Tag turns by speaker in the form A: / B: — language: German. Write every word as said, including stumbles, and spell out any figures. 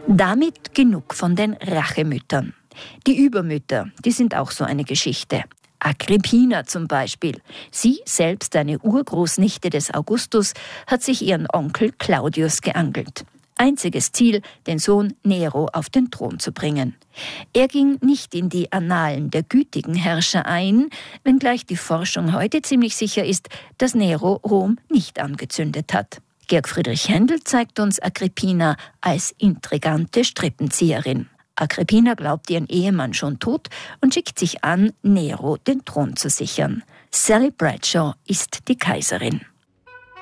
A: Damit genug von den Rachemüttern. Die Übermütter, die sind auch so eine Geschichte. Agrippina zum Beispiel. Sie, selbst eine Urgroßnichte des Augustus, hat sich ihren Onkel Claudius geangelt. Einziges Ziel, den Sohn Nero auf den Thron zu bringen. Er ging nicht in die Annalen der gütigen Herrscher ein, wenngleich die Forschung heute ziemlich sicher ist, dass Nero Rom nicht angezündet hat. Georg Friedrich Händel zeigt uns Agrippina als intrigante Strippenzieherin. Agrippina glaubt ihren Ehemann schon tot und schickt sich an, Nero den Thron zu sichern. Sally Bradshaw ist die Kaiserin.